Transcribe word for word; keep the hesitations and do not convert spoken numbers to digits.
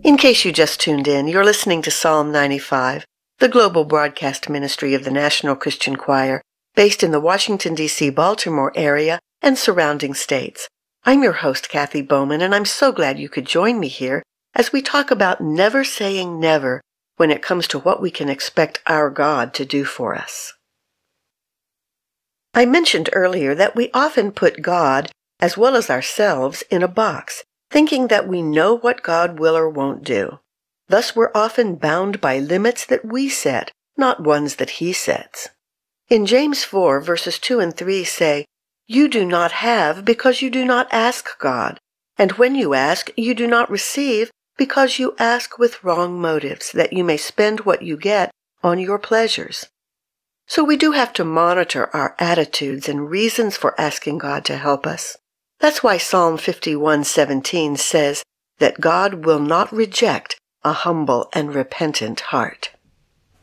In case you just tuned in, you're listening to Psalm ninety-five, the global broadcast ministry of the National Christian Choir, based in the Washington, D C Baltimore area and surrounding states. I'm your host, Kathy Bowman, and I'm so glad you could join me here as we talk about never saying never when it comes to what we can expect our God to do for us. I mentioned earlier that we often put God, as well as ourselves, in a box, thinking that we know what God will or won't do. Thus, we're often bound by limits that we set, not ones that He sets. In James four, verses two and three say, "You do not have because you do not ask God, and when you ask, you do not receive because you ask with wrong motives, that you may spend what you get on your pleasures." So we do have to monitor our attitudes and reasons for asking God to help us. That's why Psalm fifty-one seventeen says that God will not reject a humble and repentant heart.